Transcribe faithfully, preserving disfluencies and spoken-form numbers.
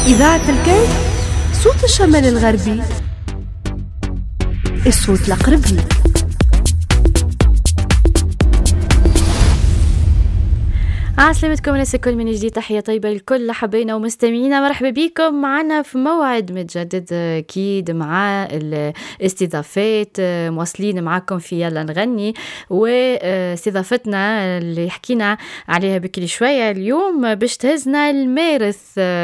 إذاعة الكيف، صوت الشمال الغربي، الصوت الأقرب لي. عسلامتكم ناس الكل من جديد، تحية طيبة لكل حبينا ومستمعينا، مرحبا بكم معنا في موعد متجدد أكيد مع الاستضافات. مواصلين معكم في يلا نغني، واستضافتنا اللي حكينا عليها بكري شوية اليوم باش تهزنا المارث